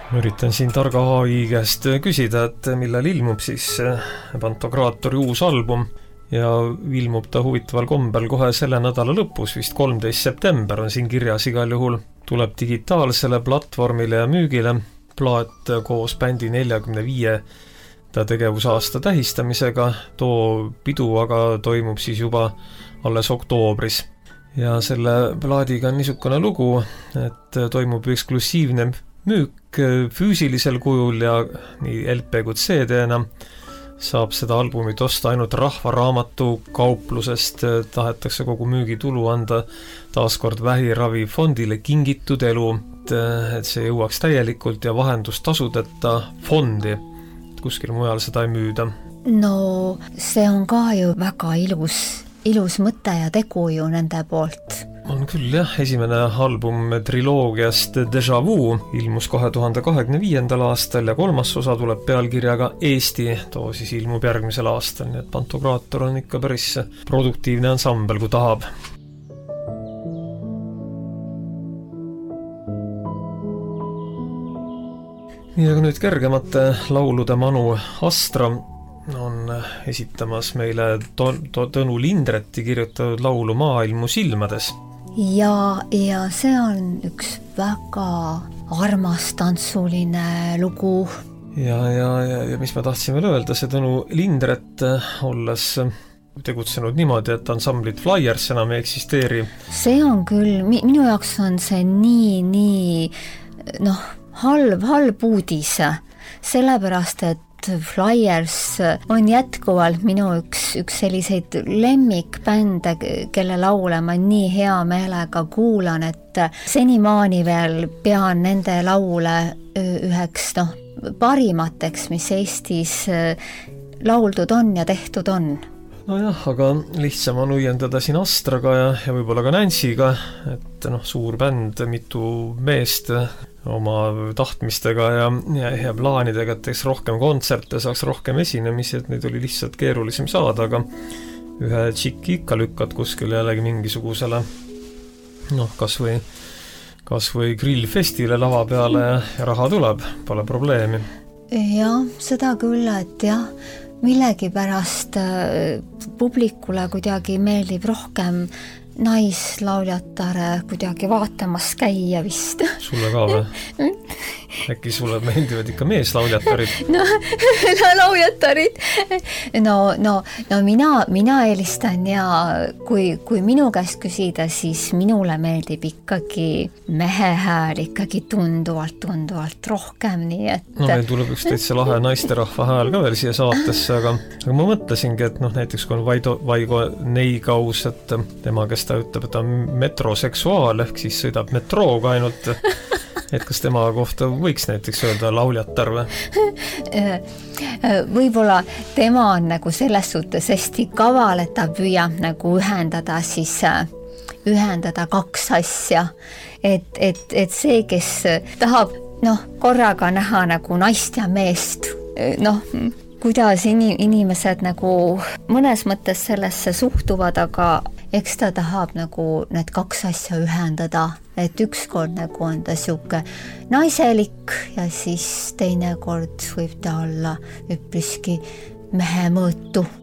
Üritan siin targa AI käest küsida, et millal ilmub siis Pantokraatori uus album ja ilmub ta huvitaval kombel kohe selle nädala lõpus, vist 13. september on siin kirjas igal juhul. Tuleb digitaalsele platvormile ja müügile plaat koos bändi 45 tegevusaasta tähistamisega. Too pidu aga toimub siis juba alles oktoobris. Ja selle plaadiga on niisugune lugu, et toimub eksklusiivne müük füüsilisel kujul ja nii LP kui CD-na saab seda albumit osta ainult Rahvaraamatu kauplusest. Tahetakse kogu müügitulu anda taaskord vähiravifondile Kingitud elu, et see jõuaks täielikult ja vahendustasudeta fondi. Kuskil mujal seda ei müüda. No see on ka ju väga ilus mõte ja tegu ju nende poolt. On küll jah, esimene album triloogiast Déjà Vu ilmus 2025. aastal ja kolmas osa tuleb pealkirjaga Eesti, too siis ilmub järgmisel aastal, nii et Pantokraator on ikka päris produktiivne ansambel, kui tahab. Nii, aga nüüd kergemate laulude manu Astra on esitamas meile Tõnu Lindreti kirjutatud laulu Maailmu silmades. Ja see on üks väga armas tantsuline lugu. Ja mis ma tahtsin veel öelda, see Tõnu Lindret, olles tegutsenud niimoodi, et ansamblit Flyers enam ei eksisteeri. See on küll, minu jaoks on see nii halb uudis, sellepärast, et Flyers on jätkuvalt minu üks selliseid lemmikbände, kelle laule ma nii hea meelega kuulan, et senimaani veel pean nende laule üheks parimateks, mis Eestis lauldud on ja tehtud on. Nojah, aga lihtsam on õiendada siin Astraga ja võib-olla ka Nancyga, et suur bänd, mitu meest oma tahtmistega ja plaanidega, et teeks rohkem kontserte, saaks rohkem esinemisi, et neid oli lihtsalt keerulisem saada, aga ühe tšiki ikka lükkad kuskil jällegi mingisugusele kas või grillfestile lava peale ja raha tuleb, pole probleemi. Jah, seda küll, et jah, millegipärast publikule kuidagi meeldib rohkem naislauljatare kuidagi vaatamas käia vist. Sulle ka või? Äkki sulle meeldivad ikka meeslauljatarid? No lauljatarid. No mina eelistan ja kui minu käest küsida, siis minule meeldib ikkagi mehe hääl ikkagi tunduvalt rohkem, nii et... No meil tuleb üks täitsa lahe naisterahva hääl ka veel siia saatesse, aga ma mõtlesingi, et näiteks kui on Vaigo Neigaus, et tema, kes ta ütleb, et ta on metroseksuaal, ehk siis sõidab metrooga ainult, et kas tema kohta võiks näiteks öelda lauljatar või? Võib-olla tema on nagu selles suhtes hästi kaval, et ta püüab nagu ühendada kaks asja, et see, kes tahab korraga näha nagu naist ja meest, kuidas inimesed nagu mõnes mõttes sellesse suhtuvad, aga eks ta tahab nagu need kaks asja ühendada, et ükskord nagu on ta siuke naiselik ja siis teine kord võib ta olla üpriski mehe mõõtu.